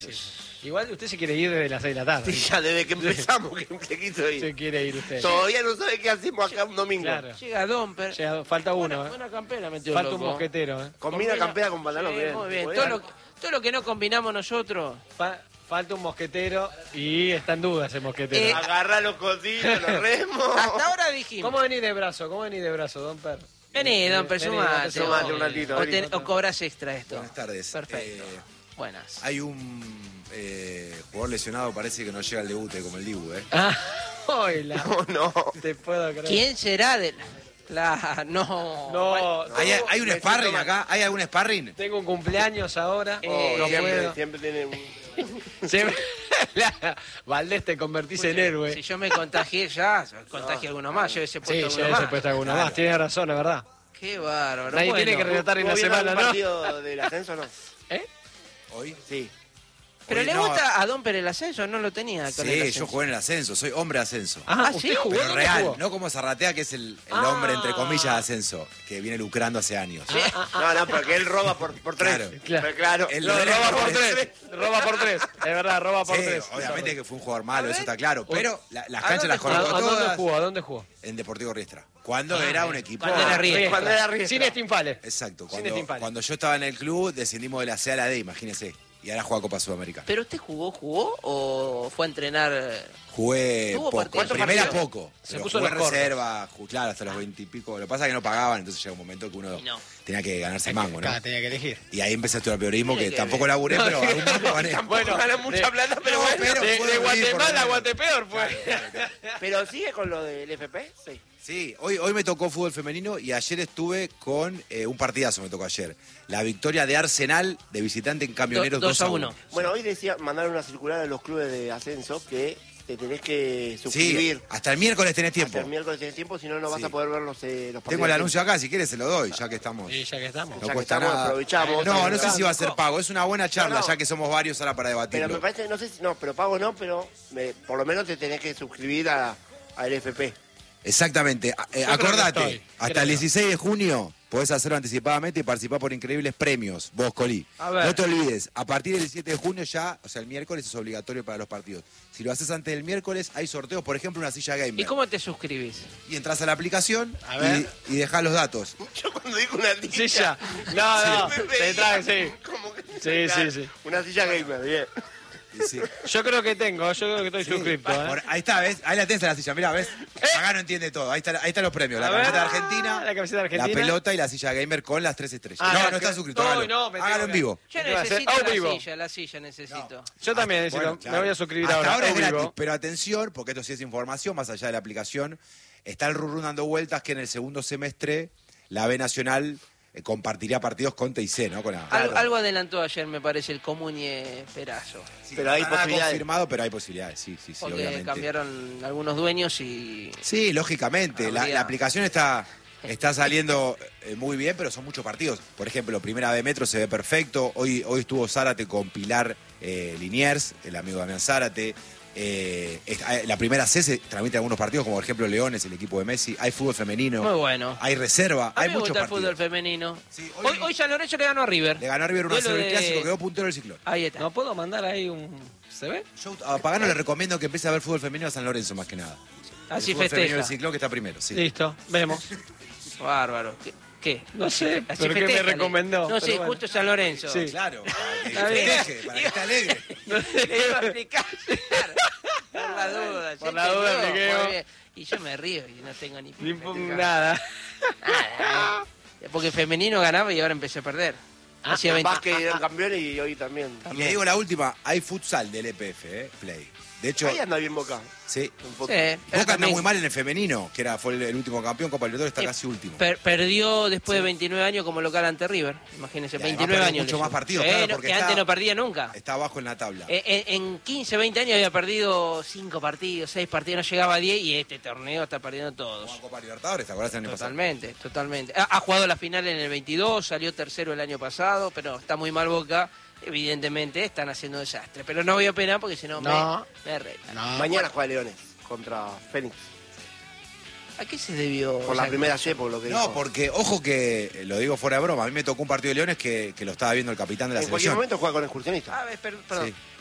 Igual usted se quiere ir desde las 6 de la tarde. Sí, ya desde que empezamos que se quiso ir. Se quiere ir usted. Todavía no sabe qué hacemos acá un domingo. Claro. Llega Domper. Falta uno. Buena campera metió Falta loco. un mosquetero. Combina campera con pantalón. Sí, bien. muy bien. Todo lo que no combinamos nosotros. Falta un mosquetero y está en duda ese mosquetero. Agarra los cositos, los remos. Hasta ahora dijimos. ¿Cómo venís de brazo? Don Per? Vení, Domper, sumate. Sumate un ratito. O cobras extra esto. Buenas tardes. Perfecto. Buenas. Hay un jugador lesionado, parece que no llega al debut como el Dibu, ¿eh? Ah, hola. No. Te puedo creer. ¿Quién será de...? No. ¿Hay un sparring acá? ¿Hay algún sparring? Tengo un cumpleaños ahora. No puedo. Siempre tiene un... Siempre. Valdés, te convertís en héroe. Si yo me contagié ya, contagié alguno más. Yo ese puesto Sí, alguno ya se más. puesto alguno Claro. más. Tienes razón, es verdad. Qué bárbaro. Nadie Bueno, tiene que relatar en la ¿Vos vieron semana, algún ¿no? partido del ascenso no? ¿Eh? ¿Hoy? Sí. Pero Hoy le no. gusta a Domper el ascenso, no lo tenía con el Sí, ascenso. yo jugué en el ascenso, soy hombre de ascenso. Ah, ¿sí? ¿usted jugó? Pero ¿Dónde real, jugó? no como Zarratea, que es el Ah. hombre, entre comillas, de ascenso, que viene lucrando hace años. No, porque él roba por tres. Claro. Pero claro. Él No, no era roba por por tres. Roba por tres. Es verdad, roba por Sí, tres. obviamente que fue un jugador malo, eso está claro. Pero las canchas las ¿A conozco dónde todas jugó? ¿A dónde jugó? en Deportivo Riestra. Cuando era un equipo... Cuando era Riestra. Cuando era Riestra. Sin Estinfales. Exacto. Sin Estinfales. Cuando yo estaba en el club, descendimos de la C a la D, imagínese. Y ahora juega Copa Sudamericana. ¿Pero usted jugó o fue a entrenar? Jugué ¿Tuvo poco. partidos? Primera ¿Cuántos poco. Se Pero puso jugué los cortos. reserva, claro, hasta los 20 y pico. Lo que pasa es que no pagaban, entonces llega un momento que uno Y no. tenía que ganarse el mango, ¿no? Claro, tenía que elegir. Y ahí empecé a estudiar periodismo, que Tiene que tampoco ver. laburé, pero algún mango gané. Bueno, Gana mucha plata, pero No, bueno. pero De fue bien, por Guatemala lo a menos. Guatepeor fue. Pero sigue con lo del FP, sí. Sí, hoy me tocó fútbol femenino y ayer estuve con un partidazo, me tocó ayer. La victoria de Arsenal de visitante en Camioneros 2-1. Bueno, hoy decía, mandaron una circular a los clubes de ascenso que te tenés que Sí, suscribir. hasta el miércoles tenés tiempo. Hasta el miércoles tenés tiempo, si no, no vas Sí. a poder ver los partidos. Tengo el anuncio acá, si quieres se lo doy, ya que estamos. Y ya que estamos. No Ya que cuesta estamos, nada. aprovechamos. No sé si va a ser pago, es una buena charla, No, no. ya que somos varios ahora para Pero debatirlo. me parece, no sé si, no, pero pago no, pero por lo menos te tenés que suscribir al FP. Exactamente. creo que Acordate, estoy, hasta creo. el 16 de junio podés hacerlo anticipadamente y participar por increíbles premios, vos, Colí. A ver. No te olvides, a partir del 7 de junio ya, o sea, el miércoles es obligatorio para los partidos. Si lo haces antes del miércoles, hay sorteos, por ejemplo, una silla gamer. ¿Y cómo te suscribís? Y entras a la aplicación A ver. y dejás los datos. Yo cuando digo una Sí, ya. No, me te veía trae, sí. como que- Sí, sí, sí. Una silla gamer, bien. Y sí. Yo creo que estoy suscripto. Ahí está, ¿ves? Ahí la tenés en la silla, mirá, ¿ves? Acá no entiende todo. Ahí están los premios. La A ver. camiseta de Argentina, La camiseta de Argentina. la pelota y la silla gamer con las 3 estrellas. Ah, no no, está suscrito. no, hágalo. no, me tengo Hágalo en que- vivo. Yo ¿Qué va a hacer? necesito Au vivo. la silla necesito. Yo también necesito. Bueno, claro. Me voy a suscribir Hasta ahora. es au gratis, vivo. pero atención, porque esto sí es información, más allá de la aplicación. Está el Rurrún dando vueltas que en el segundo semestre la B Nacional compartiría partidos con TIC, ¿no? Con la, Algo adelantó ayer, me parece, el Comuñe Perazo. Sí, pero no hay está nada posibilidades. confirmado, pero hay posibilidades, sí, Porque obviamente. cambiaron algunos dueños y... Sí, lógicamente. La Habría- aplicación está saliendo muy bien, pero son muchos partidos. Por ejemplo, Primera de Metro se ve perfecto. Hoy estuvo Zárate con Pilar Liniers, el amigo de Damián Zárate. La Primera C se transmite algunos partidos, como por ejemplo Leones, el equipo de Messi. Hay fútbol femenino. Muy bueno. Hay reserva. A Hay mí me muchos gusta el partidos. fútbol femenino. Sí, hoy San Lorenzo le ganó a River. Le ganó a River 1-0 Duelo el de- clásico, quedó puntero del Ciclón. Ahí está. ¿No puedo mandar ahí un CV? Yo a Pagano le recomiendo que empiece a ver fútbol femenino a San Lorenzo, más que nada. Así El fútbol femenino del festeja. Ciclón que está primero, sí. Listo, vemos. Bárbaro. ¿Qué? No sé, Así pero ¿qué me festeja, recomendó? No sé, Pero bueno. justo San Lorenzo. Sí. Claro, para que Está bien. festeje, para que esté alegre. Le iba a explicar. Por la duda. Por ¿se la duda entendió? expliqué. Muy bien. Y yo me río y no tengo ni... Ni festejar. nada. Nada, Porque femenino ganaba y ahora empecé a perder. Hacía 20. Capaz que eran campeones y hoy también. Y le digo la última, hay futsal del EPF, Play. De hecho, Ahí anda bien Boca. sí. Un poco. Sí, pero Boca anda también muy mal en el femenino, que fue el último campeón, Copa Libertadores está casi último. perdió después de 29 años como local ante River. Imagínense, Y además 29 perdió años. mucho le más llevó. partidos, claro, no, porque que está- antes no perdía nunca. Está abajo en la tabla. En 15, 20 años había perdido 5 partidos, 6 partidos, no llegaba a 10 y este torneo está perdiendo todos. Jugó a Copa Libertadores, ¿te acordás del año pasado? Totalmente. Ha jugado la final en el 22, salió tercero el año pasado, pero está muy mal Boca. Evidentemente están haciendo desastre. Pero no voy a opinar porque si no No. me arreglan. No. Mañana juega Leones contra Fénix. ¿A qué se debió? Por la primera C, por lo que No, dijo. porque, ojo que, lo digo fuera de broma, a mí me tocó un partido de Leones que lo estaba viendo el capitán de la En cualquier selección. momento juega con excursionista. Perdón. Sí.